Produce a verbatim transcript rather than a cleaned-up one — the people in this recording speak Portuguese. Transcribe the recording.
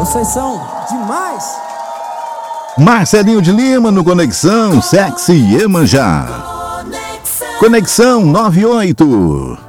vocês são demais. Marcelinho de Lima no Conexão Sexy Iemanjá. Conexão noventa e oito.